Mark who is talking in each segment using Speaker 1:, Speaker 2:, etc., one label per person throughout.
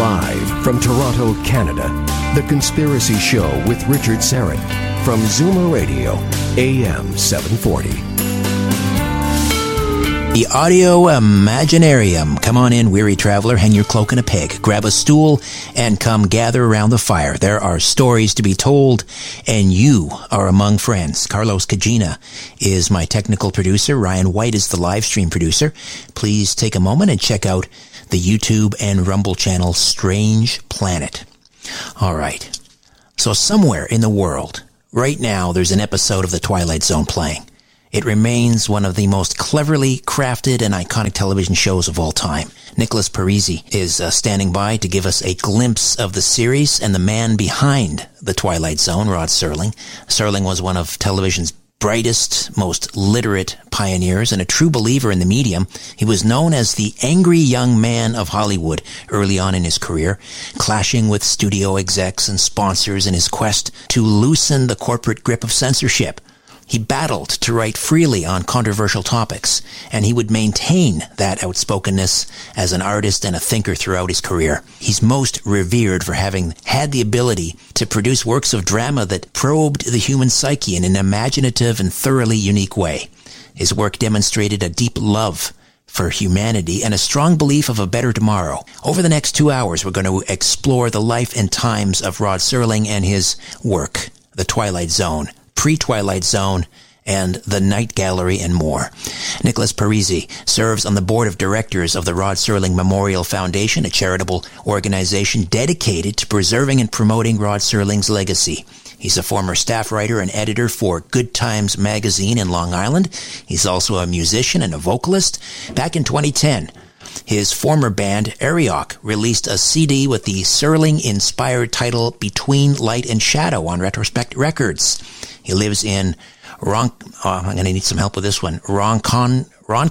Speaker 1: Live from Toronto, Canada, The Conspiracy Show with Richard Syrett from Zoomer Radio, AM 740.
Speaker 2: The Audio Imaginarium. Come on in, weary traveler, hang your cloak in a peg, grab a stool, and come gather around the fire. There are stories to be told, and you are among friends. Carlos Cagina is my technical producer. Ryan White is the live stream producer. Please take a moment and check out the YouTube and Rumble channel, Strange Planet. All right. So somewhere in the world, right now, there's an episode of The Twilight Zone playing. It remains one of the most cleverly crafted and iconic television shows of all time. Nicholas Parisi is standing by to give us a glimpse of the series and the man behind The Twilight Zone, Rod Serling. Serling was one of television's brightest, most literate pioneers and a true believer in the medium. He was known as the angry young man of Hollywood early on in his career, clashing with studio execs and sponsors in his quest to loosen the corporate grip of censorship. He battled to write freely on controversial topics, and he would maintain that outspokenness as an artist and a thinker throughout his career. He's most revered for having had the ability to produce works of drama that probed the human psyche in an imaginative and thoroughly unique way. His work demonstrated a deep love for humanity and a strong belief of a better tomorrow. Over the next 2 hours, we're going to explore the life and times of Rod Serling and his work, The Twilight Zone, Pre-Twilight Zone, and The Night Gallery, and more. Nicholas Parisi serves on the board of directors of the Rod Serling Memorial Foundation, a charitable organization dedicated to preserving and promoting Rod Serling's legacy. He's a former staff writer and editor for Good Times magazine in Long Island. He's also a musician and a vocalist. Back in 2010, his former band, Ariok, released a CD with the Serling-inspired title Between Light and Shadow on Retrospect Records. He lives in I'm going to need some help with this one. Ronkonkoma,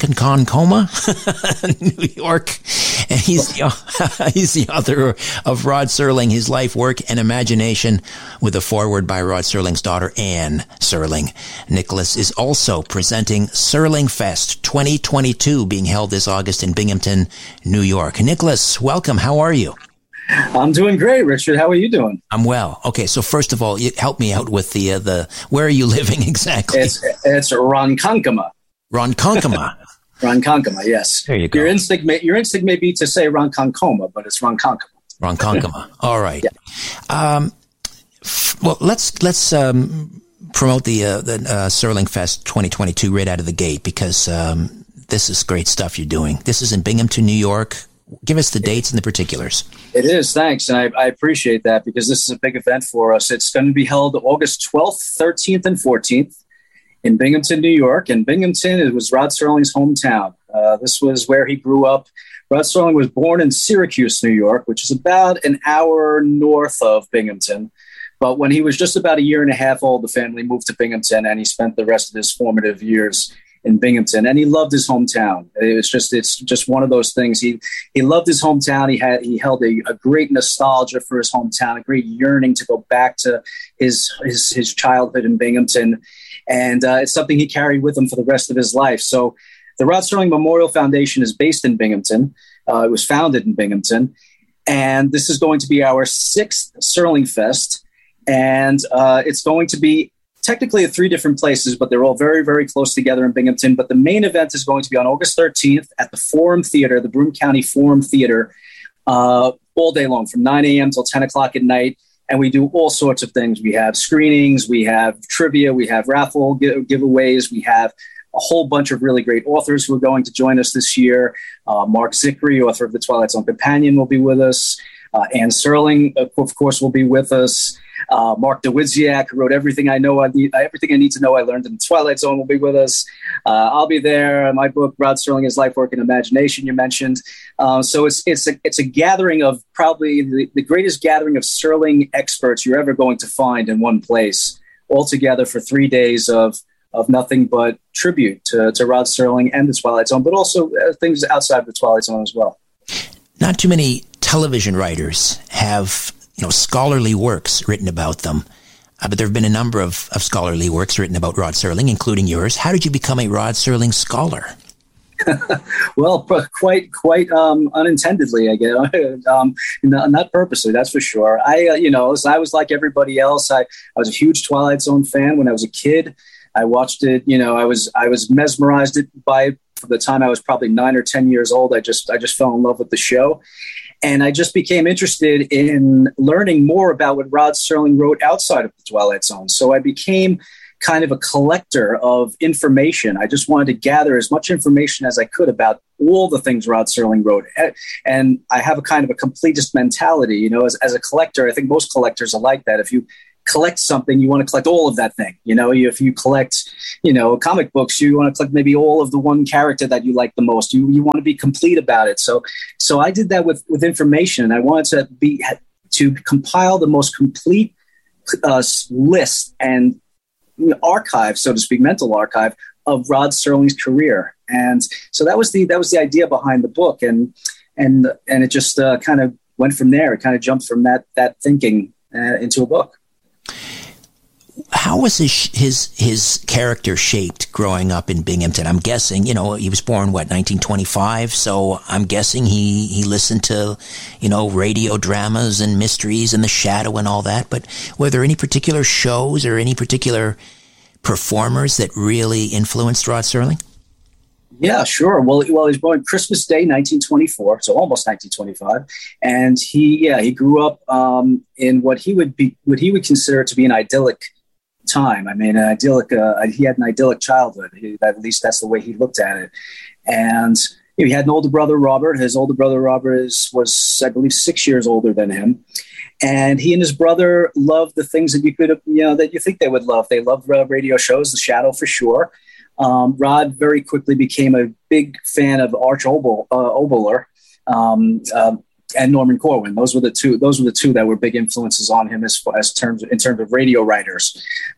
Speaker 2: New York. And he's the author of Rod Serling, His Life, Work, and Imagination, with a foreword by Rod Serling's daughter, Anne Serling. Nicholas is also presenting Serling Fest 2022, being held this August in Binghamton, New York. Nicholas, welcome. How are you?
Speaker 3: I'm doing great, Richard. How are you doing?
Speaker 2: I'm well. Okay, so first of all, help me out with the where are you living exactly?
Speaker 3: It's Ronkonkoma.
Speaker 2: Ronkonkoma.
Speaker 3: Ronkonkoma, yes.
Speaker 2: There you go.
Speaker 3: Your instinct may be to say Ronkonkoma, but it's Ronkonkoma.
Speaker 2: Ronkonkoma. All right.
Speaker 3: Yeah.
Speaker 2: Well, let's promote the Serling Fest 2022 right out of the gate, because this is great stuff you're doing. This is in Binghamton, New York. Give us the dates and the particulars.
Speaker 3: It is, thanks. And I appreciate that, because this is a big event for us. It's going to be held August 12th, 13th, and 14th in Binghamton, New York. And Binghamton, it was Rod Serling's hometown. This was where he grew up. Rod Serling was born in Syracuse, New York, which is about an hour north of Binghamton. But when he was just about a year and a half old, the family moved to Binghamton, and he spent the rest of his formative years in Binghamton, and he loved his hometown. It's just one of those things. He loved his hometown. He held a great nostalgia for his hometown, a great yearning to go back to his childhood in Binghamton, and it's something he carried with him for the rest of his life. So, the Rod Serling Memorial Foundation is based in Binghamton. It was founded in Binghamton, and this is going to be our 6th Serling Fest, and it's going to be technically at 3 different places, but they're all very, very close together in Binghamton. But the main event is going to be on August 13th at the Forum Theater, the Broome County Forum Theater, all day long from 9 a.m. till 10 o'clock at night. And we do all sorts of things. We have screenings, we have trivia, we have raffle giveaways, we have a whole bunch of really great authors who are going to join us this year. Mark Zicree, author of The Twilight Zone Companion, will be with us. Anne Serling, of course, will be with us. Mark Dawidziak, who wrote Everything I Need to Know I Learned in the Twilight Zone, will be with us. I'll be there. My book, Rod Serling, His Life, Work, and Imagination, you mentioned. So it's a gathering of probably the greatest gathering of Serling experts you're ever going to find in one place, all together for 3 days of nothing but tribute to Rod Serling and the Twilight Zone, but also things outside the Twilight Zone as well.
Speaker 2: Not too many television writers have scholarly works written about them. But there have been a number of scholarly works written about Rod Serling, including yours. How did you become a Rod Serling scholar?
Speaker 3: Well, quite unintendedly, I guess. Not purposely, that's for sure. I was like everybody else. I was a huge Twilight Zone fan when I was a kid. I watched it. I was mesmerized by it from the time I was probably 9 or 10 years old. I just fell in love with the show. And I just became interested in learning more about what Rod Serling wrote outside of the Twilight Zone. So I became kind of a collector of information. I just wanted to gather as much information as I could about all the things Rod Serling wrote. And I have a kind of a completist mentality. As a collector, I think most collectors are like that. If you collect something, you want to collect all of that thing. If you collect, comic books, you want to collect maybe all of the one character that you like the most. You want to be complete about it. So I did that with information. I wanted to compile the most complete list and archive, so to speak, mental archive of Rod Serling's career. And so that was the idea behind the book. And it just kind of went from there. It kind of jumped from that thinking into a book.
Speaker 2: How was his character shaped growing up in Binghamton? I'm guessing, he was born, 1925? So I'm guessing he listened to, radio dramas and mysteries and The Shadow and all that. But were there any particular shows or any particular performers that really influenced Rod Serling?
Speaker 3: Yeah, sure. Well, he was born Christmas Day, 1924, so almost 1925, and he grew up in what he would consider to be an idyllic time. I mean, he had an idyllic childhood. At least that's the way he looked at it. And he had an older brother, Robert. His older brother, Robert, was, I believe, 6 years older than him. And he and his brother loved the things that that you think they would love. They loved radio shows, The Shadow for sure. Rod very quickly became a big fan of Arch Oboler and Norman Corwin. Those were the two that were big influences on him in terms of radio writers.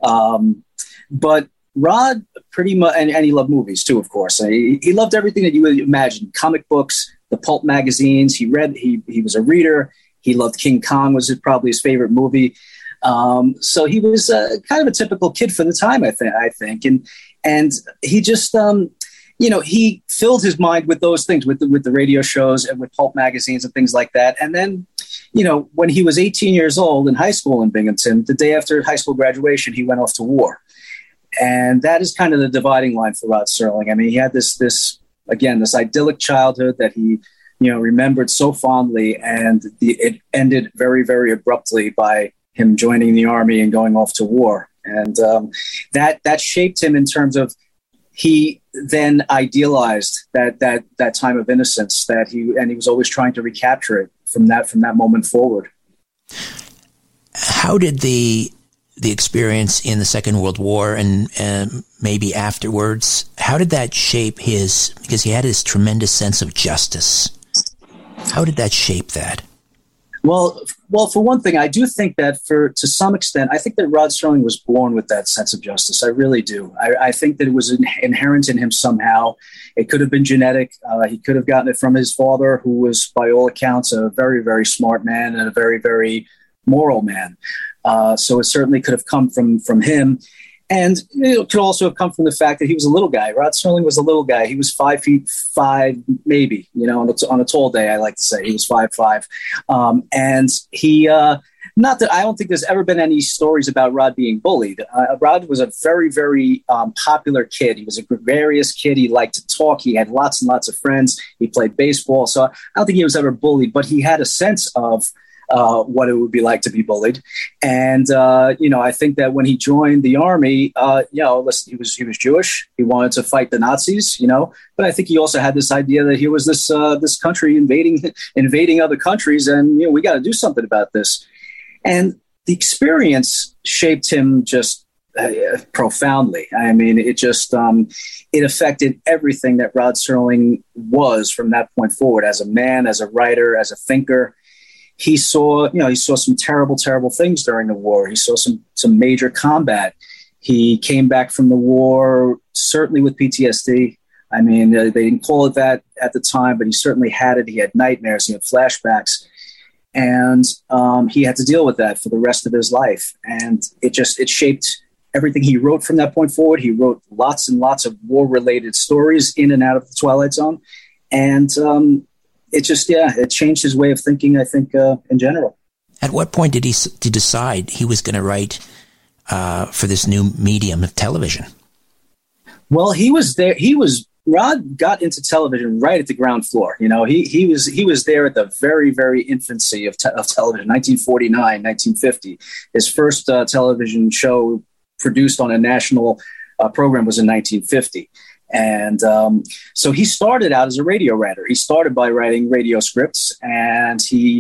Speaker 3: But Rod pretty much, and he loved movies too, of course. He loved everything that you would imagine: comic books, the pulp magazines. He was a reader. He loved King Kong, was probably his favorite movie. So he was kind of a typical kid for the time, I think. And he just, he filled his mind with those things, with the radio shows and with pulp magazines and things like that. And then, when he was 18 years old in high school in Binghamton, the day after high school graduation, he went off to war. And that is kind of the dividing line for Rod Serling. I mean, he had this idyllic childhood that he, remembered so fondly, and it ended very, very abruptly by him joining the army and going off to war. And that shaped him in terms of, he then idealized that time of innocence he was always trying to recapture it from that moment forward.
Speaker 2: How did the experience in the Second World War and maybe afterwards, how did that shape because he had this tremendous sense of justice. How did that shape that?
Speaker 3: Well, for one thing, I do think that to some extent, I think that Rod Serling was born with that sense of justice. I really do. I think that it was inherent in him somehow. It could have been genetic. He could have gotten it from his father, who was, by all accounts, a very, very smart man and a very, very moral man. So it certainly could have come from him. And it could also have come from the fact that he was a little guy. Rod Serling was a little guy. He was 5'5", maybe, on a tall day, I like to say. He was 5'5". And he, not that I don't think there's ever been any stories about Rod being bullied. Rod was a very, very popular kid. He was a gregarious kid. He liked to talk. He had lots and lots of friends. He played baseball. So I don't think he was ever bullied, but he had a sense of what it would be like to be bullied. And, I think that when he joined the army, listen, he was Jewish. He wanted to fight the Nazis, but I think he also had this idea that he was this country invading other countries. And, we got to do something about this. And the experience shaped him just profoundly. I mean, it just, it affected everything that Rod Serling was from that point forward, as a man, as a writer, as a thinker. He saw some terrible, terrible things during the war. He saw some major combat. He came back from the war, certainly with PTSD. I mean, they didn't call it that at the time, but he certainly had it. He had nightmares. He had flashbacks. And he had to deal with that for the rest of his life. And it shaped everything he wrote from that point forward. He wrote lots and lots of war-related stories in and out of the Twilight Zone. And it just, it changed his way of thinking, I think, in general.
Speaker 2: At what point did he decide he was going to write for this new medium of television?
Speaker 3: Well, he was there. Rod got into television right at the ground floor. You know, he was there at the very, very infancy of television, 1949, 1950. His first television show produced on a national program was in 1950. And so he started out as a radio writer. He started by writing radio scripts and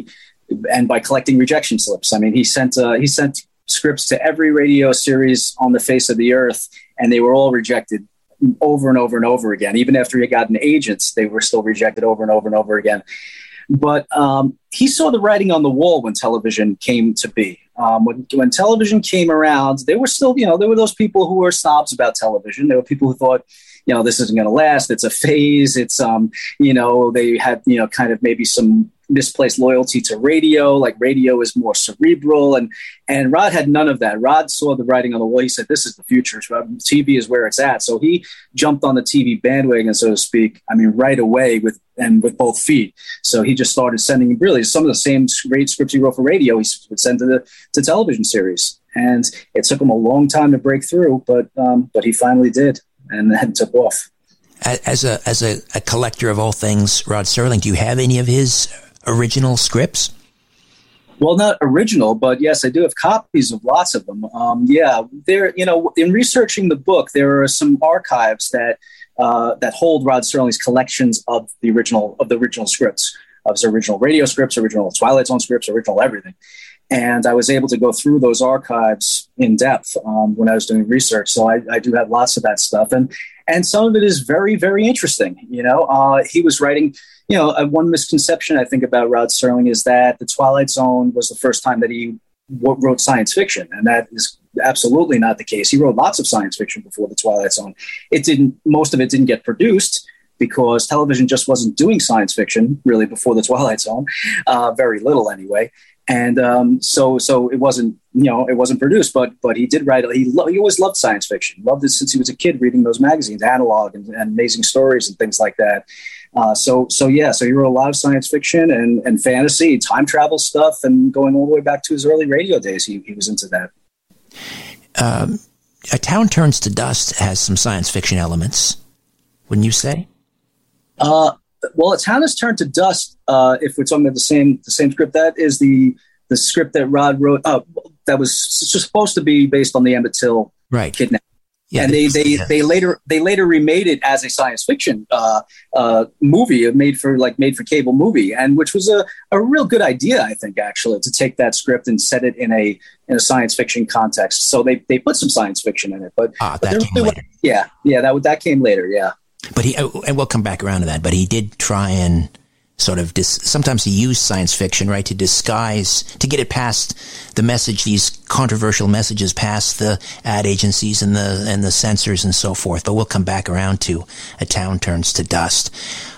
Speaker 3: by collecting rejection slips. I mean, he sent scripts to every radio series on the face of the earth, and they were all rejected over and over and over again. Even after he got an agent, they were still rejected over and over and over again. But he saw the writing on the wall when television came to be. When television came around, there were still, there were those people who were snobs about television. There were people who thought, this isn't going to last. It's a phase. It's, they had, kind of maybe some misplaced loyalty to radio. Like radio is more cerebral. And Rod had none of that. Rod saw the writing on the wall. He said, this is the future. TV is where it's at. So he jumped on the TV bandwagon, so to speak, right away with both feet. So he just started sending really some of the same great scripts he wrote for radio, he would send to television series. And it took him a long time to break through, but he finally did. And then took off.
Speaker 2: As a collector of all things, Rod Serling, do you have any of his original scripts?
Speaker 3: Well, not original, but yes, I do have copies of lots of them. There. In researching the book, there are some archives that hold Rod Serling's collections of the original scripts, of his original radio scripts, original Twilight Zone scripts, original everything. And I was able to go through those archives in depth when I was doing research. So I do have lots of that stuff. And some of it is very, very interesting. He was writing, one misconception I think about Rod Serling is that the Twilight Zone was the first time that he wrote science fiction. And that is absolutely not the case. He wrote lots of science fiction before the Twilight Zone. Most of it didn't get produced because television just wasn't doing science fiction really before the Twilight Zone, very little anyway. And so it wasn't, it wasn't produced, but he did write. He always loved science fiction. Loved it since he was a kid, reading those magazines, Analog and Amazing Stories and things like that. So he wrote a lot of science fiction and fantasy, time travel stuff, and going all the way back to his early radio days, he was into that.
Speaker 2: A Town Turns to Dust has some science fiction elements, wouldn't you say?
Speaker 3: Well, A Town Has Turned to Dust, if we're talking about the same script, that is the script that Rod wrote. That was supposed to be based on the Emmett Till kidnapping. Yeah, and they later remade it as a science fiction movie, made for cable movie, and which was a real good idea, I think, actually, to take that script and set it in a science fiction context. So they put some science fiction in it, but
Speaker 2: that came later.
Speaker 3: That came later. Yeah.
Speaker 2: But and we'll come back around to that, but he did try and sort of, sometimes he used science fiction, right, to disguise, to get it past the message, these controversial messages past the ad agencies and the censors and so forth. But we'll come back around to A Town Turns to Dust.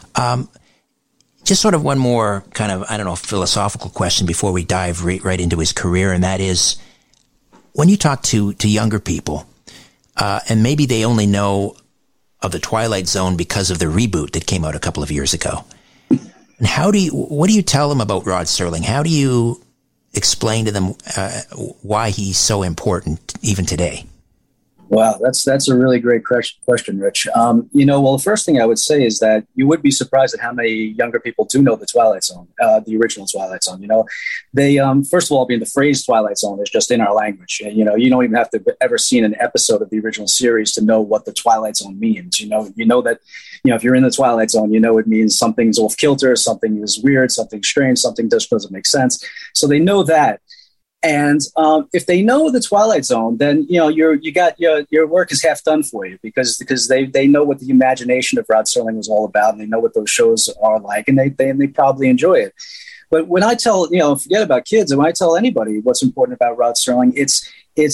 Speaker 2: Just sort of one more kind of, philosophical question before we dive right into his career, and that is, when you talk to younger people, and maybe they only know of the Twilight Zone because of the reboot that came out a couple of years ago. And what do you tell them about Rod Serling? How do you explain to them why he's so important even today?
Speaker 3: Wow, that's a really great question, Rich. Well, the first thing I would say is that you would be surprised at how many younger people do know the Twilight Zone, the original Twilight Zone. They first of all, the phrase Twilight Zone is just in our language. You don't even have to ever seen an episode of the original series to know what the Twilight Zone means. You know that if you're in the Twilight Zone, it means something's off kilter, something is weird, something strange, something just doesn't make sense. So they know that. And if they know the Twilight Zone, then your work is half done for you because they know what the imagination of Rod Serling was all about, and they know what those shows are like, and they probably enjoy it. But when I tell forget about kids, and when I tell anybody what's important about Rod Serling, it's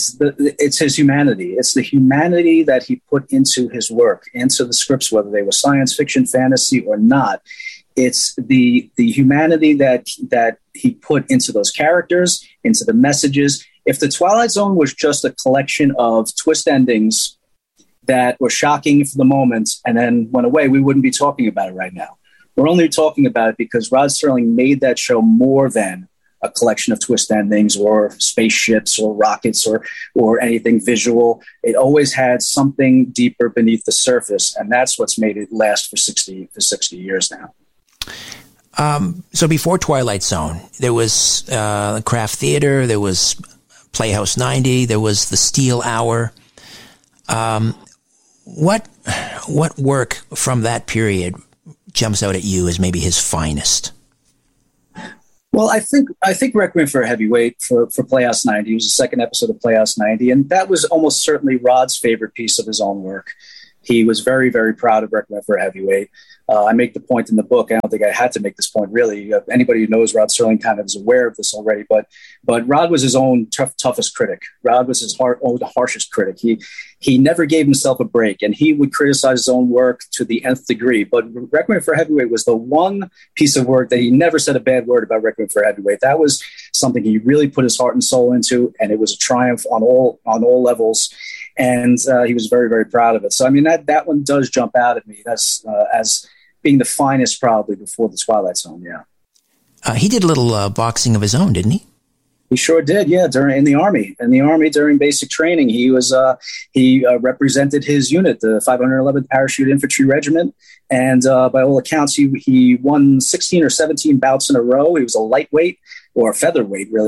Speaker 3: his humanity. It's the humanity that he put into his work, into the scripts, whether they were science fiction, fantasy, or not. It's the humanity that he put into those characters, into the messages, If The Twilight Zone was just a collection of twist endings that were shocking for the moment and then went away, we wouldn't be talking about it right now. We're only talking about it because Rod Serling made that show more than a collection of twist endings or spaceships or rockets or anything visual. It always had something deeper beneath the surface, and that's what's made it last for 60 years now.
Speaker 2: So before Twilight Zone, there was Kraft Theater, there was Playhouse 90, there was the Steel Hour. What work from that period jumps out at you as maybe his finest?
Speaker 3: Well, I think Requiem for a Heavyweight for Playhouse 90 was the second episode of Playhouse 90, and that was almost certainly Rod's favorite piece of his own work. He was very, very proud of Requiem for a Heavyweight. I make the point in the book. I don't think I had to make this point, really. Anybody who knows Rod Serling kind of is aware of this already. But Rod was his own toughest critic. Rod was his own harshest critic. He never gave himself a break, and he would criticize his own work to the nth degree. But Requiem for a Heavyweight was the one piece of work that he never said a bad word about. Requiem for a Heavyweight. That was something he really put his heart and soul into, and it was a triumph on all levels. And he was very, very proud of it. So, I mean, that one does jump out at me. That's as being the finest probably before the Twilight Zone, yeah.
Speaker 2: He did a little boxing of his own, didn't he?
Speaker 3: He sure did, yeah. In the Army during basic training, he represented his unit, the 511th Parachute Infantry Regiment, and by all accounts, he won 16 or 17 bouts in a row. He was a lightweight, or a featherweight, and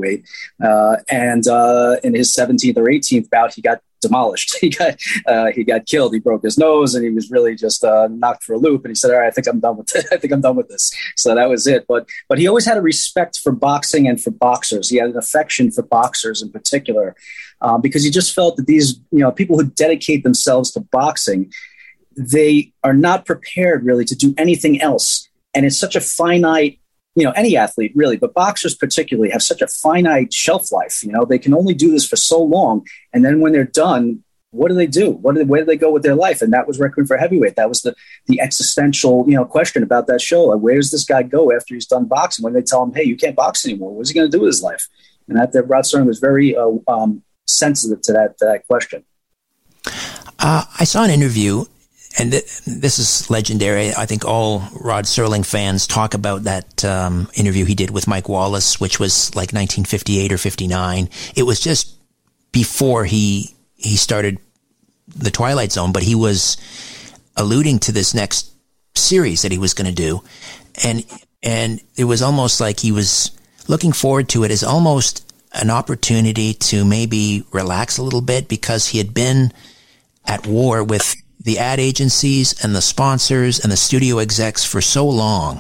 Speaker 3: in his 17th or 18th bout, he got demolished. He got killed. He broke his nose, and he was really just knocked for a loop. And he said, "All right, I think I'm done with it. I think I'm done with this." So that was it. But he always had a respect for boxing and for boxers. He had an affection for boxers in particular, because he just felt that these people who dedicate themselves to boxing, they are not prepared really to do anything else. And it's such a finite. Any athlete really, but boxers particularly have such a finite shelf life. They can only do this for so long. And then when they're done, what do they do? Where do they go with their life? And that was Requiem for a Heavyweight. That was the existential, question about that show. Like, where does this guy go after he's done boxing? When they tell him, hey, you can't box anymore, what's he going to do with his life? And that Rod Serling was very sensitive to that question.
Speaker 2: I saw an interview, and this is legendary. I think all Rod Serling fans talk about that interview he did with Mike Wallace, which was like 1958 or 59. It was just before he started the Twilight Zone, but he was alluding to this next series that he was going to do. And it was almost like he was looking forward to it as almost an opportunity to maybe relax a little bit, because he had been at war with the ad agencies and the sponsors and the studio execs for so long,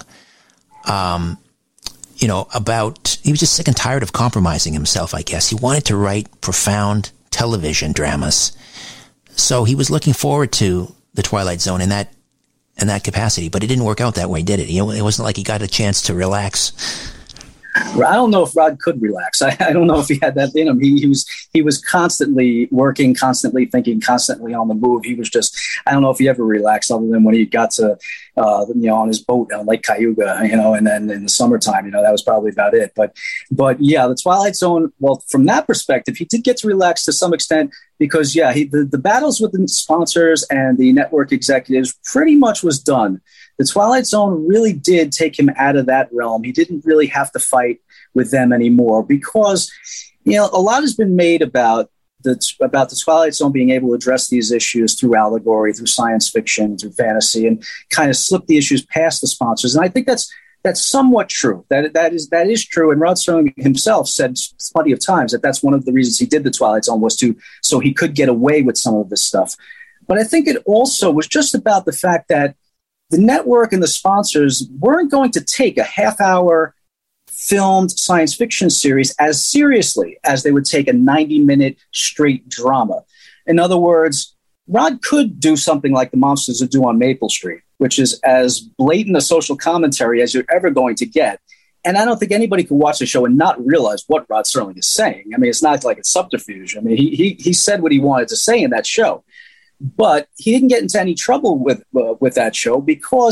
Speaker 2: he was just sick and tired of compromising himself, I guess. He wanted to write profound television dramas. So he was looking forward to the Twilight Zone in that capacity, but it didn't work out that way, did it? It wasn't like he got a chance to relax.
Speaker 3: I don't know if Rod could relax. I don't know if he had that in him. He was constantly working, constantly thinking, constantly on the move. He was just, I don't know if he ever relaxed, other than when he got to, on his boat on Lake Cayuga, and then in the summertime, that was probably about it. But yeah, the Twilight Zone, well, from that perspective, he did get to relax to some extent, because the battles with the sponsors and the network executives pretty much was done. The Twilight Zone really did take him out of that realm. He didn't really have to fight with them anymore, because, a lot has been made about the Twilight Zone being able to address these issues through allegory, through science fiction, through fantasy, and kind of slip the issues past the sponsors. And I think that's somewhat true. That is true. And Rod Serling himself said plenty of times that that's one of the reasons he did the Twilight Zone, was so he could get away with some of this stuff. But I think it also was just about the fact that the network and the sponsors weren't going to take a half-hour filmed science fiction series as seriously as they would take a 90-minute straight drama. In other words, Rod could do something like the Monsters That Do on Maple Street, which is as blatant a social commentary as you're ever going to get. And I don't think anybody could watch the show and not realize what Rod Serling is saying. I mean, it's not like it's subterfuge. I mean, he said what he wanted to say in that show. But he didn't get into any trouble with that show, because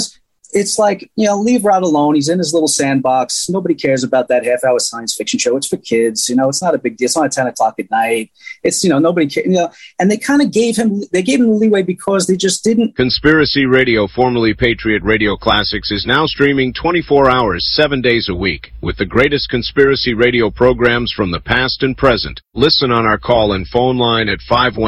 Speaker 3: it's like, leave Rod alone. He's in his little sandbox. Nobody cares about that half-hour science fiction show. It's for kids. It's not a big deal. It's not at 10 o'clock at night. It's, nobody cares. And they kind of gave him the leeway because they just didn't.
Speaker 4: Conspiracy Radio, formerly Patriot Radio Classics, is now streaming 24 hours, 7 days a week, with the greatest conspiracy radio programs from the past and present. Listen on our call and phone line at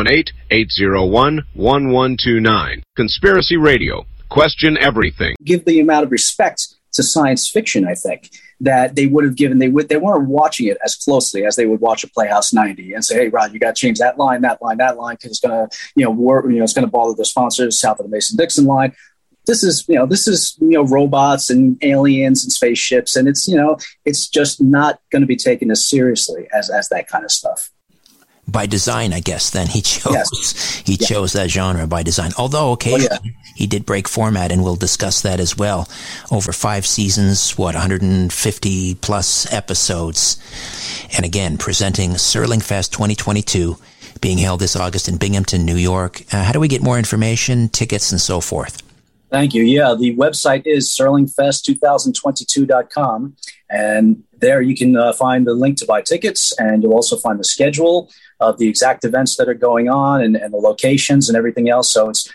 Speaker 4: 518-801-1129. Conspiracy Radio. Question everything.
Speaker 3: Give the amount of respect to science fiction, I think, that they would have given. They weren't watching it as closely as they would watch a Playhouse 90 and say, "Hey, Rod, you got to change that line, because it's going to, it's going to bother the sponsors south of the Mason-Dixon line." This is robots and aliens and spaceships, and it's just not going to be taken as seriously as that kind of stuff.
Speaker 2: By design, I guess, then he chose that genre by design. Although occasionally he did break format, and we'll discuss that as well. Over 5 seasons, 150 plus episodes. And again, presenting Serling Fest 2022, being held this August in Binghamton, New York. How do we get more information, tickets, and so forth?
Speaker 3: Thank you. Yeah, the website is serlingfest2022.com. And there you can find the link to buy tickets, and you'll also find the schedule of the exact events that are going on and the locations and everything else. So it's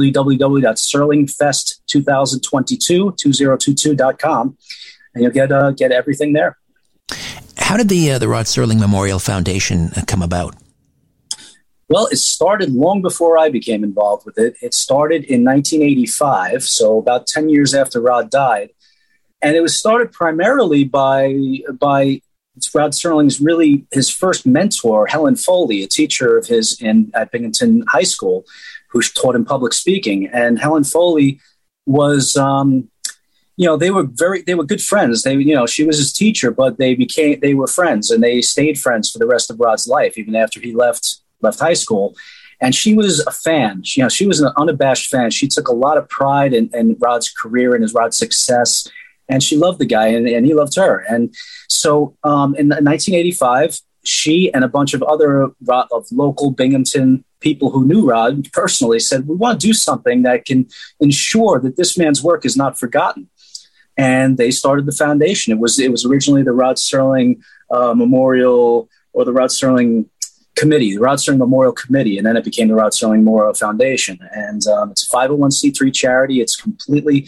Speaker 3: www.serlingfest2022.com, and you'll get everything there.
Speaker 2: How did the Rod Serling Memorial Foundation come about?
Speaker 3: Well, it started long before I became involved with it. It started in 1985, so about 10 years after Rod died. And it was started primarily by Rod Serling's his first mentor, Helen Foley, a teacher of his at Binghamton High School, who taught him public speaking. And Helen Foley was, they were good friends. She was his teacher, but they were friends, and they stayed friends for the rest of Rod's life, even after he left high school. And she was a fan. She was an unabashed fan. She took a lot of pride in Rod's career and Rod's success. And she loved the guy, and he loved her. And so in 1985, she and a bunch of other of local Binghamton people who knew Rod personally said, "We want to do something that can ensure that this man's work is not forgotten." And they started the foundation. It was originally the Rod Serling Memorial, or the Rod Serling Committee, the Rod Serling Memorial Committee, and then it became the Rod Serling Memorial Foundation. And it's a 501c3 charity. It's completely,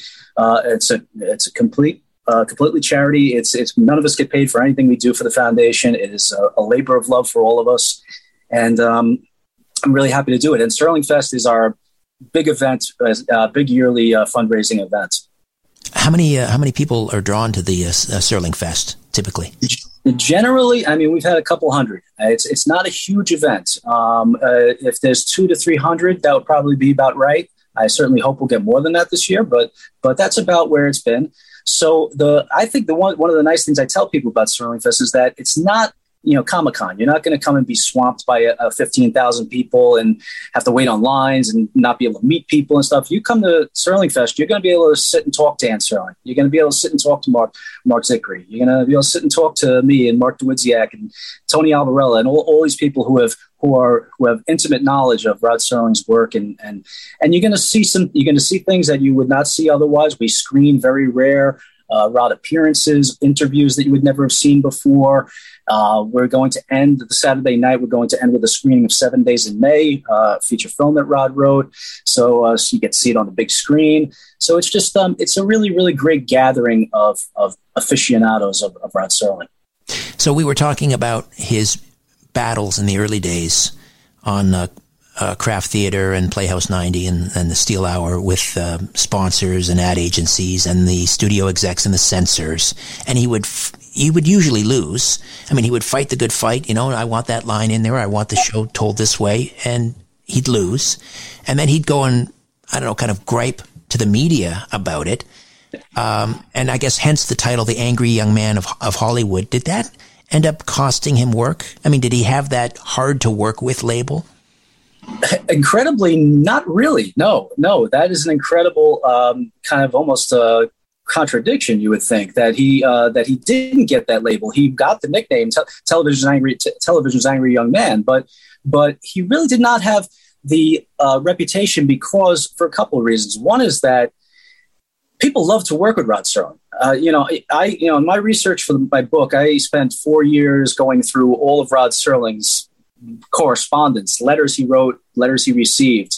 Speaker 3: completely charity. It's none of us get paid for anything we do for the foundation. It is a labor of love for all of us, and I'm really happy to do it. And Serling Fest is our big event, big yearly fundraising event.
Speaker 2: How many people are drawn to the Serling Fest typically?
Speaker 3: Generally, we've had a couple hundred. It's not a huge event. If there's 200 to 300, that would probably be about right. I certainly hope we'll get more than that this year, but that's about where it's been. So I think one of the nice things I tell people about Serling Fest is that it's not Comic-Con. You're not going to come and be swamped by 15,000 people and have to wait on lines and not be able to meet people and stuff. You come to Serling Fest, you're going to be able to sit and talk to Ann Serling. You're going to be able to sit and talk to Mark Zickery. You're going to be able to sit and talk to me and Mark DeWidziak and Tony Alvarella and all these people who have intimate knowledge of Rod Serling's work, and you're going to see things that you would not see otherwise. We screen very rare Rod appearances, interviews that you would never have seen before. We're going to end the Saturday night. We're going to end with a screening of 7 Days in May, feature film that Rod wrote. So you get to see it on the big screen. So it's just it's a really, really great gathering of aficionados of Rod Serling.
Speaker 2: So we were talking about his battles in the early days on Craft Theater and Playhouse 90 and the Steel Hour with sponsors and ad agencies and the studio execs and the censors. And he would usually lose. He would fight the good fight. I want that line in there. I want the show told this way. And he'd lose. And then he'd go and, kind of gripe to the media about it. And I guess hence the title, The Angry Young Man of Hollywood. Did that end up costing him work? Did he have that hard to work with label?
Speaker 3: Incredibly, not really. No, that is an incredible kind of almost contradiction. You would think that he didn't get that label. He got the nickname Television's Angry Young Man, but he really did not have the reputation for a couple of reasons. One is that people love to work with Rod Serling. In my research for my book, I spent 4 years going through all of Rod Serling's correspondence, letters he wrote, letters he received,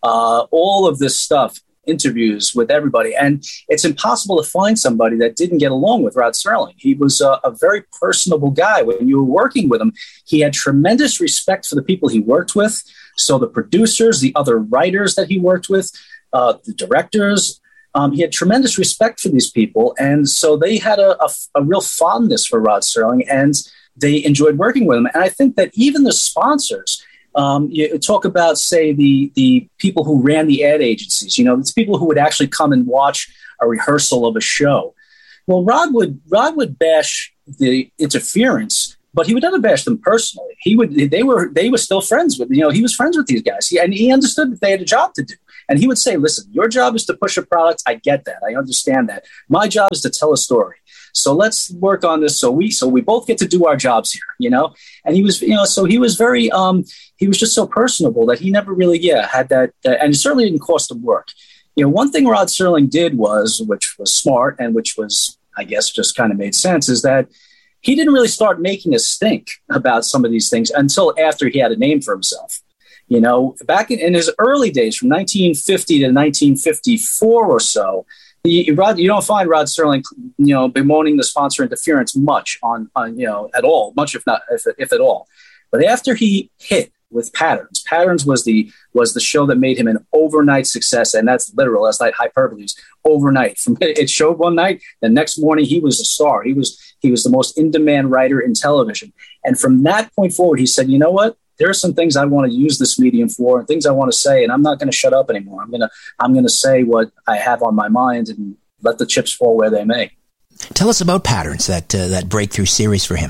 Speaker 3: all of this stuff, interviews with everybody. And it's impossible to find somebody that didn't get along with Rod Serling. He was a very personable guy. When you were working with him, he had tremendous respect for the people he worked with. So the producers, the other writers that he worked with, the directors, he had tremendous respect for these people. And so they had a real fondness for Rod Serling, and they enjoyed working with him. And I think that even the sponsors, you talk about, say, the people who ran the ad agencies, it's people who would actually come and watch a rehearsal of a show. Well, Rod would bash the interference, but he would never bash them personally. They were still friends with, he was friends with these guys. And he understood that they had a job to do. And he would say, listen, your job is to push a product. I get that. I understand that. My job is to tell a story. So let's work on this. So we both get to do our jobs here, And he was, so he was very, he was just so personable that he never really, had that. And it certainly didn't cost him work. One thing Rod Serling did which was smart and which was, I guess, just kind of made sense, is that he didn't really start making a stink about some of these things until after he had a name for himself. Back in his early days, from 1950 to 1954 or so, you don't find Rod Serling, bemoaning the sponsor interference much at all, much if at all. But after he hit with Patterns was the show that made him an overnight success, and that's literal. That's like hyperbole. Overnight, from it showed one night, the next morning he was a star. He was the most in-demand writer in television, and from that point forward, he said, "You know what? There are some things I want to use this medium for, and things I want to say, and I'm not going to shut up anymore. I'm gonna say what I have on my mind and let the chips fall where they may."
Speaker 2: Tell us about Patterns, that breakthrough series for him.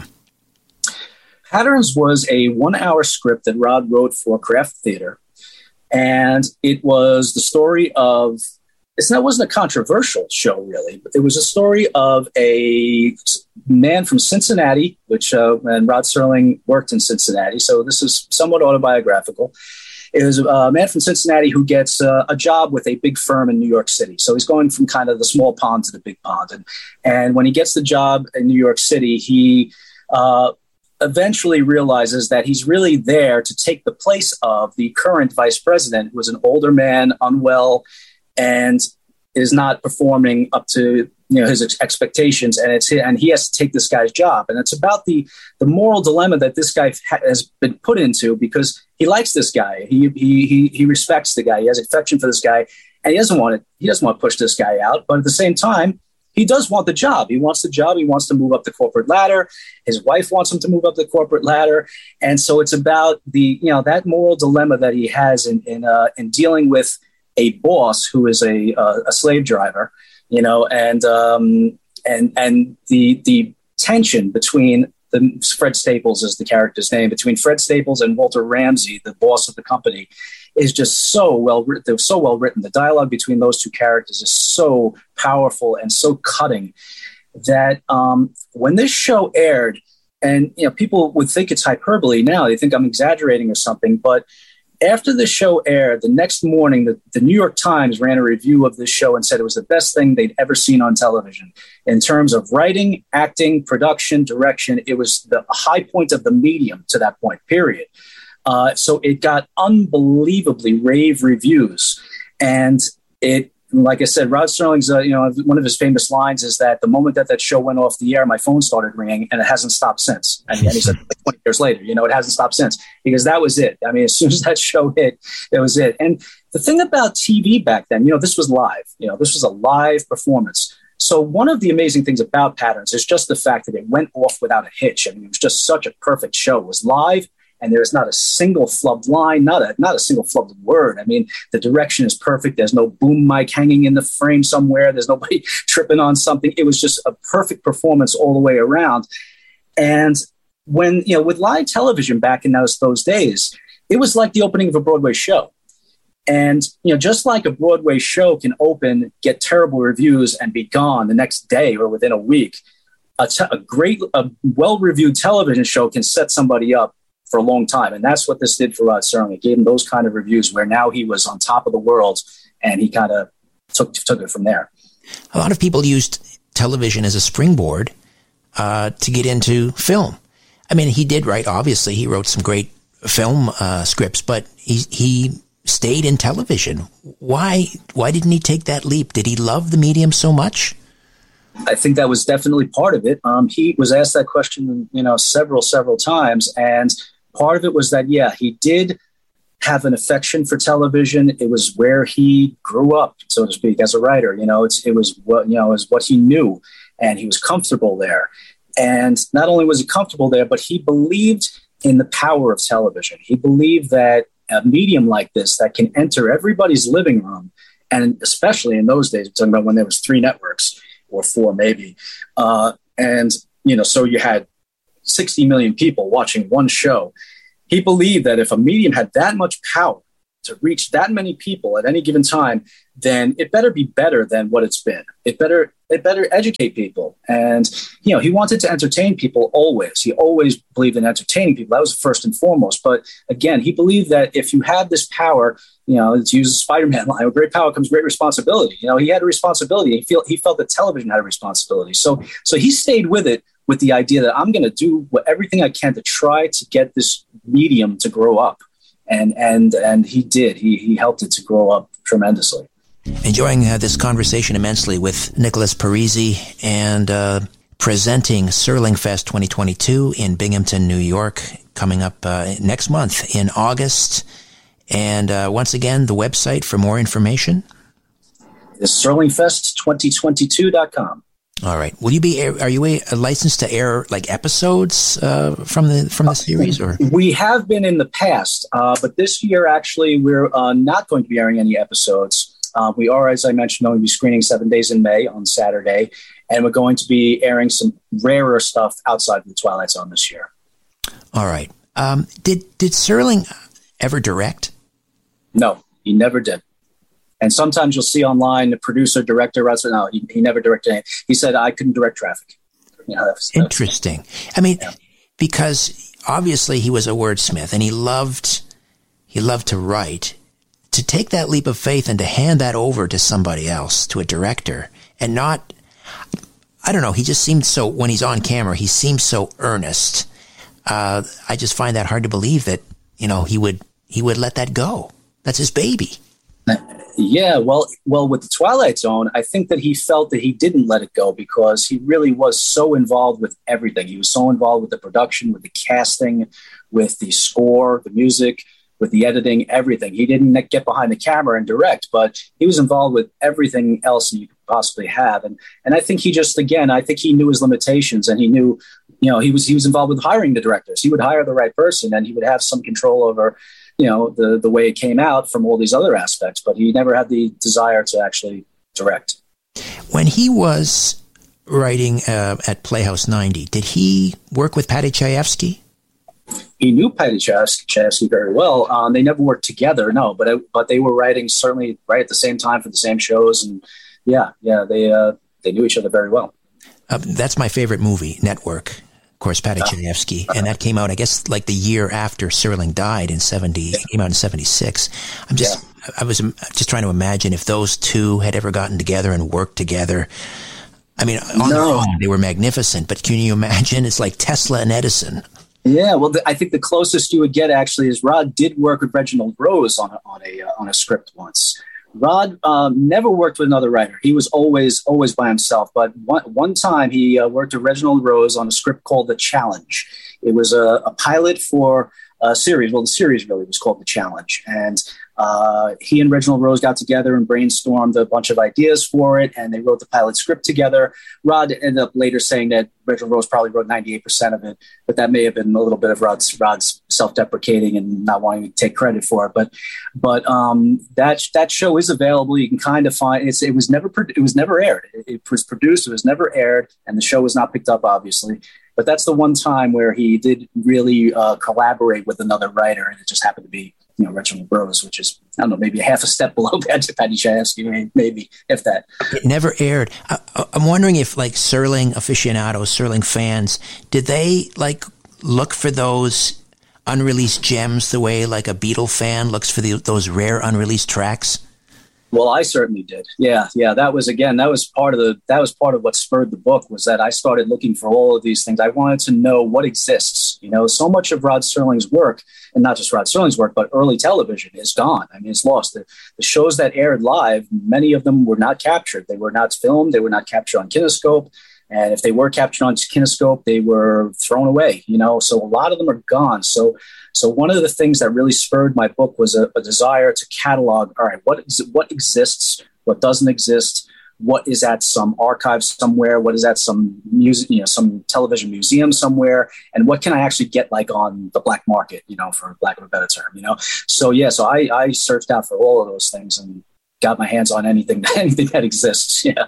Speaker 3: Patterns was a 1-hour script that Rod wrote for Kraft Theater, and it was the story of. It wasn't a controversial show, really. But it was a story of a man from Cincinnati, and Rod Serling worked in Cincinnati, so this is somewhat autobiographical. It was a man from Cincinnati who gets a job with a big firm in New York City. So he's going from kind of the small pond to the big pond. And when he gets the job in New York City, he eventually realizes that he's really there to take the place of the current vice president, who was an older man, unwell, and is not performing up to his expectations, and he has to take this guy's job. And it's about the moral dilemma that this guy has been put into, because he likes this guy, he respects the guy, he has affection for this guy, and he doesn't want to push this guy out, but at the same time, he does want the job. He wants the job. He wants to move up the corporate ladder. His wife wants him to move up the corporate ladder, and so it's about that moral dilemma that he has in dealing with a boss who is a slave driver, and the tension between Fred Staples is the character's name, between Fred Staples and Walter Ramsey, the boss of the company, is just so well written. They're so well written. The dialogue between those two characters is so powerful and so cutting that when this show aired, and people would think it's hyperbole now, they think I'm exaggerating or something, but after the show aired, the next morning, the New York Times ran a review of this show and said it was the best thing they'd ever seen on television. In terms of writing, acting, production, direction, it was the high point of the medium to that point, period. So it got unbelievably rave reviews. And it, like I said, Rod Serling's, one of his famous lines is that the moment that show went off the air, my phone started ringing, and it hasn't stopped since. And he said, 20 years later, it hasn't stopped since, because that was it. I mean, as soon as that show hit, it was it. And the thing about TV back then, this was live. This was a live performance. So one of the amazing things about Patterns is just the fact that it went off without a hitch. I mean, it was just such a perfect show. It was live. And there's not a single flubbed line, not a single flubbed word. I mean, the direction is perfect. There's no boom mic hanging in the frame somewhere. There's nobody tripping on something. It was just a perfect performance all the way around. And when, with live television back in those days, it was like the opening of a Broadway show. And, just like a Broadway show can open, get terrible reviews, and be gone the next day or within a week, a well-reviewed television show can set somebody up for a long time. And that's what this did for Rod Serling. It gave him those kind of reviews where now he was on top of the world, and he kind of took it from there.
Speaker 2: A lot of people used television as a springboard to get into film. I mean, he did write, obviously, he wrote some great film scripts, but he stayed in television. Why didn't he take that leap? Did he love the medium so much?
Speaker 3: I think that was definitely part of it. He was asked that question, several times. And part of it was that, he did have an affection for television. It was where he grew up, so to speak, as a writer. It was what he knew, and he was comfortable there. And not only was he comfortable there, but he believed in the power of television. He believed that a medium like this that can enter everybody's living room, and especially in those days, we're talking about when there was 3 networks or 4 maybe, so you had 60 million people watching one show. He believed that if a medium had that much power to reach that many people at any given time, then it better be better than what it's been. It better educate people. And, he wanted to entertain people always. He always believed in entertaining people. That was first and foremost. But again, he believed that if you had this power, to use a Spider-Man line, with great power comes great responsibility. He had a responsibility. He felt that television had a responsibility. So he stayed with it, with the idea that I'm going to do everything I can to try to get this medium to grow up. And he did. He helped it to grow up tremendously.
Speaker 2: Enjoying this conversation immensely with Nicholas Parisi, and presenting Serling Fest 2022 in Binghamton, New York, coming up next month in August. And once again, the website for more information
Speaker 3: is SerlingFest2022.com.
Speaker 2: All right. Will you are you licensed to air like episodes from the series? Or
Speaker 3: we have been in the past, but this year actually we're not going to be airing any episodes. We are, as I mentioned, going to be screening 7 days in May on Saturday, and we're going to be airing some rarer stuff outside of the Twilight Zone this year. All
Speaker 2: right. Did Serling ever direct?
Speaker 3: No, he never did. And sometimes you'll see online the producer, director, no, he never directed anything. He said, I couldn't direct traffic.
Speaker 2: Interesting. I mean, because obviously he was a wordsmith and he loved to write. To take that leap of faith and to hand that over to somebody else, to a director, and not, I don't know, he just seemed so, when he's on camera, he seems so earnest. I just find that hard to believe that, he would let that go. That's his baby.
Speaker 3: Yeah, well, with the Twilight Zone, I think that he felt that he didn't let it go because he really was so involved with everything. He was so involved with the production, with the casting, with the score, the music, with the editing, everything. He didn't get behind the camera and direct, but he was involved with everything else you could possibly have. And I think he just, again, I think he knew his limitations, and he knew, he was involved with hiring the directors. He would hire the right person, and he would have some control over, the way it came out from all these other aspects, but he never had the desire to actually direct.
Speaker 2: When he was writing at Playhouse 90, did he work with Paddy Chayefsky?
Speaker 3: He knew Paddy Chayefsky very well. They never worked together, no, but they were writing certainly right at the same time for the same shows, and they knew each other very well.
Speaker 2: That's my favorite movie, Network. Of course, Paddy Chayefsky, and that came out, I guess, like the year after Serling died in 70. It came out in 76. I was just trying to imagine if those two had ever gotten together and worked together. I mean, on their own, they were magnificent, but can you imagine? It's like Tesla and Edison.
Speaker 3: Yeah, well, I think the closest you would get actually is Rod did work with Reginald Rose on a script once. Rod never worked with another writer. He was always by himself. But one time he worked with Reginald Rose on a script called The Challenge. It was a pilot for a series. Well, the series really was called The Challenge. And he and Reginald Rose got together and brainstormed a bunch of ideas for it, and they wrote the pilot script together. Rod ended up later saying that Reginald Rose probably wrote 98% of it, but that may have been a little bit of Rod's self-deprecating and not wanting to take credit for it. But that show is available. You can kind of find it. It was never aired. It was produced. It was never aired, and the show was not picked up, obviously. But that's the one time where he did really collaborate with another writer, and it just happened to be Reginald Rose, which is, I don't know, maybe half a step below Paddy Chayefsky, maybe, if that.
Speaker 2: It never aired. I'm wondering if, like, Serling aficionados, Serling fans, did they, like, look for those unreleased gems the way, like, a Beatle fan looks for those rare unreleased tracks?
Speaker 3: Well, I certainly did. Yeah. That was part of what spurred the book, was that I started looking for all of these things. I wanted to know what exists. So much of Rod Serling's work, and not just Rod Serling's work, but early television, is gone. I mean, it's lost. The shows that aired live, many of them were not captured. They were not filmed. They were not captured on Kinescope. And if they were captured on Kinescope, they were thrown away. So a lot of them are gone. So one of the things that really spurred my book was a desire to catalog, all right, what exists, what doesn't exist, what is at some archive somewhere, what is at some music, some television museum somewhere, and what can I actually get like on the black market, for lack of a better term, So I searched out for all of those things and got my hands on anything that exists. Yeah.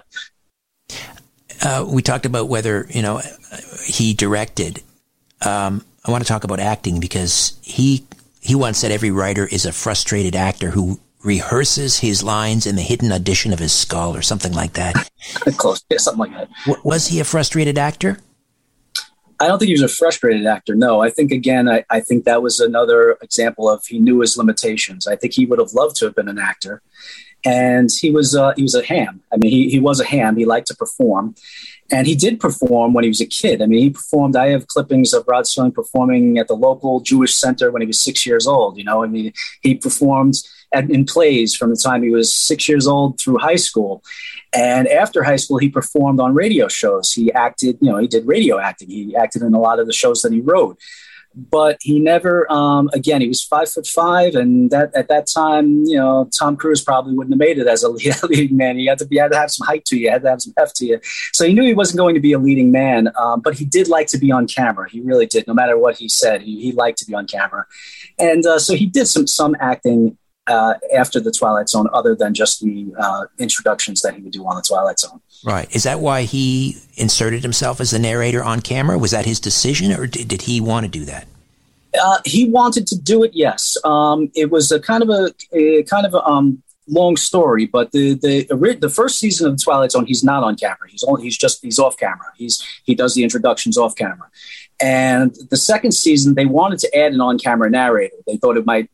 Speaker 2: We talked about whether, he directed. I want to talk about acting, because he once said every writer is a frustrated actor who rehearses his lines in the hidden audition of his skull, or something like that.
Speaker 3: Close, yeah, something like that.
Speaker 2: Was he a frustrated actor?
Speaker 3: I don't think he was a frustrated actor. No, I think, again, I think that was another example of he knew his limitations. I think he would have loved to have been an actor. And he was a ham. I mean, he was a ham. He liked to perform. And he did perform when he was a kid. I mean, he performed. I have clippings of Rod Serling performing at the local Jewish center when he was 6 years old. I mean, he performed in plays from the time he was 6 years old through high school. And after high school, he performed on radio shows. He acted, he did radio acting. He acted in a lot of the shows that he wrote. But he never, again, he was 5'5", and at that time, Tom Cruise probably wouldn't have made it as a leading man. You had to have some height to you, you had to have some heft to you. So he knew he wasn't going to be a leading man, but he did like to be on camera. He really did. No matter what he said, he liked to be on camera. And so he did some acting after The Twilight Zone, other than just the introductions that he would do on The Twilight Zone. Right.
Speaker 2: Is that why he inserted himself as the narrator on camera? Was that his decision, or did he want to do that?
Speaker 3: He wanted to do it. Yes. It was a kind of a long story, but the first season of The Twilight Zone, he's not on camera. He's off camera. He does the introductions off camera. And the second season, they wanted to add an on-camera narrator. They thought it might,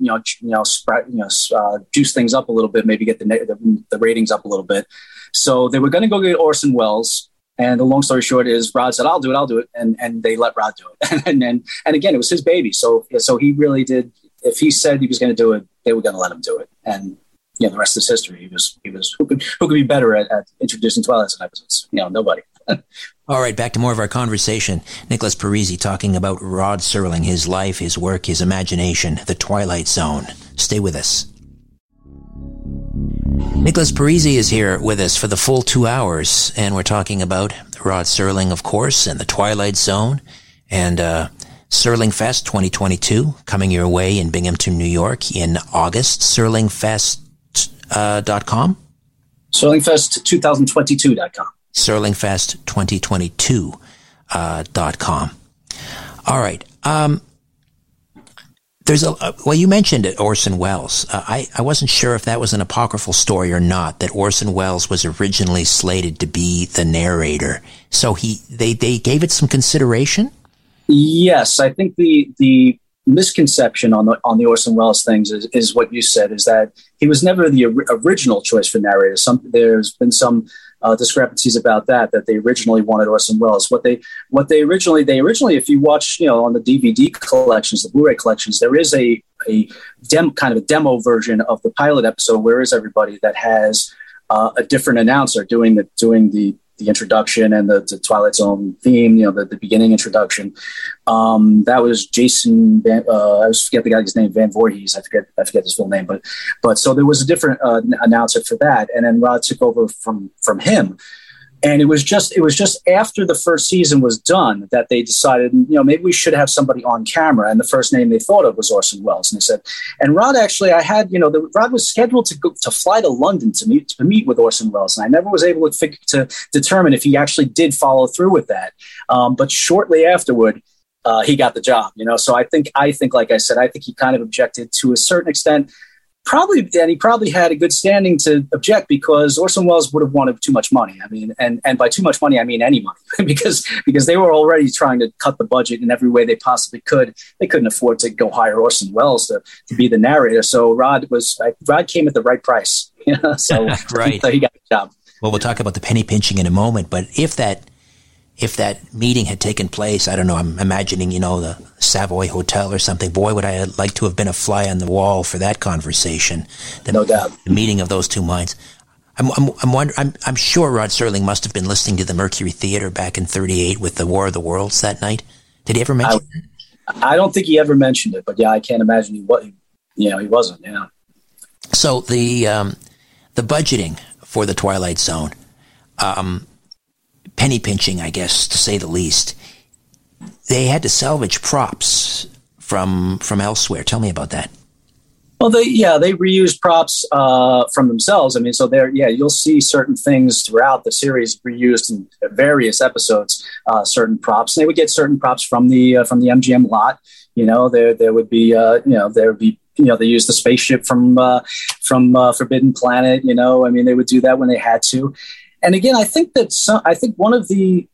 Speaker 3: juice things up a little bit, maybe get the ratings up a little bit. So they were going to go get Orson Welles. And the long story short is Rod said, I'll do it. And they let Rod do it. and again, it was his baby. So he really did. If he said he was going to do it, they were going to let him do it. And, the rest is history. He was who could be better at introducing Twilight Zone episodes? Nobody.
Speaker 2: All right, back to more of our conversation. Nicholas Parisi talking about Rod Serling, his life, his work, his imagination, The Twilight Zone. Stay with us. Nicholas Parisi is here with us for the full 2 hours, and we're talking about Rod Serling, of course, and The Twilight Zone, and Serling Fest 2022 coming your way in Binghamton, New York in August. SerlingFest.com?
Speaker 3: SerlingFest2022.com.
Speaker 2: SerlingFest2022.com. All right. You mentioned it, Orson Welles. I wasn't sure if that was an apocryphal story or not, that Orson Welles was originally slated to be the narrator. So they gave it some consideration? Yes, I think the misconception on the Orson Welles things is what you said, is that he was never the original choice for narrator. There's been some discrepancies about that they originally wanted Orson Welles. What they originally, if you watch, on the DVD collections, the Blu-ray collections, there is a demo version of the pilot episode, Where Is Everybody, that has a different announcer doing the introduction and the Twilight Zone theme, the beginning introduction. That was Jason I forget the guy's name, Van Voorhees. I forget his full name, but so there was a different announcer for that, and then Rod took over from him. And it was just after the first season was done that they decided, maybe we should have somebody on camera. And the first name they thought of was Orson Welles. And they said, and Rod actually, Rod was scheduled to fly to London to meet with Orson Welles. And I never was able to determine if he actually did follow through with that. But shortly afterward, he got the job, So I think, like I said, I think he kind of objected to a certain extent. He probably had a good standing to object, because Orson Welles would have wanted too much money. I mean, and by too much money, I mean any money, because they were already trying to cut the budget in every way they possibly could. They couldn't afford to go hire Orson Welles to be the narrator. So Rod came at the right price.
Speaker 3: So
Speaker 2: right.
Speaker 3: So he got the job.
Speaker 2: Well, we'll talk about the penny pinching in a moment, but if that meeting had taken place, I don't know, I'm imagining, the Savoy Hotel or something. Boy, would I like to have been a fly on the wall for that conversation.
Speaker 3: No doubt.
Speaker 2: The meeting of those two minds. I'm sure Rod Serling must have been listening to the Mercury Theater back in '38 with the War of the Worlds that night. Did he ever mention it?
Speaker 3: I don't think he ever mentioned it, but yeah, I can't imagine he wasn't. Yeah.
Speaker 2: So the budgeting for the Twilight Zone, penny pinching, I guess, to say the least. They had to salvage props from elsewhere. Tell me about that.
Speaker 3: Well, they reused props from themselves. I mean, so you'll see certain things throughout the series reused in various episodes. Certain props, and they would get certain props from the MGM lot. There would be they used the spaceship from Forbidden Planet. I mean, they would do that when they had to. And again, I think one of the